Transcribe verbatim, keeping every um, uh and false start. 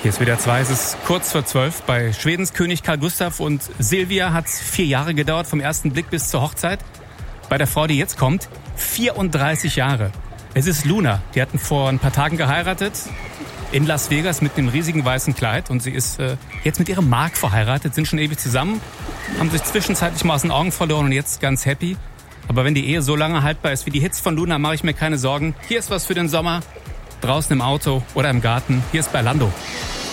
Hier ist W D R zwei, es ist kurz vor zwölf bei Schwedens König Carl Gustaf und Silvia hat es vier Jahre gedauert, vom ersten Blick bis zur Hochzeit. Bei der Frau, die jetzt kommt, vierunddreißig Jahre. Es ist Luna, die hatten vor ein paar Tagen geheiratet in Las Vegas mit einem riesigen weißen Kleid und sie ist äh, jetzt mit ihrem Mark verheiratet, sind schon ewig zusammen, haben sich zwischenzeitlich mal aus den Augen verloren und jetzt ganz happy. Aber wenn die Ehe so lange haltbar ist wie die Hits von Luna, mache ich mir keine Sorgen. Hier ist was für den Sommer, draußen im Auto oder im Garten. Hier ist Bailando.